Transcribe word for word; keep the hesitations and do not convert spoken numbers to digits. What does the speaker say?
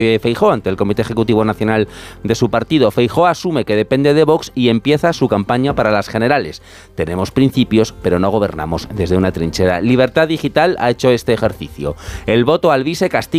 Feijóo ante el Comité Ejecutivo Nacional de su partido. Feijóo asume que depende de Vox y empieza su campaña para las generales. Tenemos principios, pero no gobernamos desde una trinchera. Libertad Digital ha hecho este ejercicio. El voto al Vice castiga